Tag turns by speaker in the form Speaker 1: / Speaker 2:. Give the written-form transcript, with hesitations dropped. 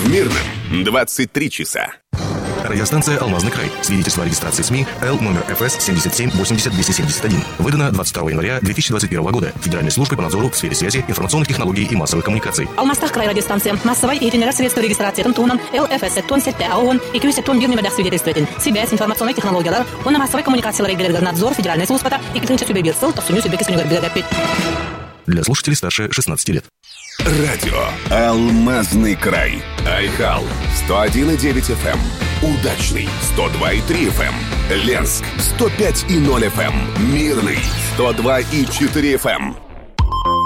Speaker 1: В Мирном 23 часа.
Speaker 2: Радиостанция «Алмазный край». Свидетельство о регистрации СМИ Л номер ФС 77-80-271. Выдано 22 января 2021 года Федеральной службой по надзору в сфере связи, информационных технологий и массовых коммуникаций.
Speaker 3: Алмазтах край радиостанция. Массовой и средства регистрации Тунан ЛФС Тонсетте АОН и Кюсеттон Бирнемедах свидетельствует. Связь, информационные технологии, он массовой коммуникации надзор Федеральной службы и клинча субъектов, то сумею себе
Speaker 2: Для слушателей старше 16 лет.
Speaker 1: Радио «Алмазный край». Айхал 101,9 FM. Удачный 102,3 FM. Ленск 105,0 FM. Мирный 102,4 FM.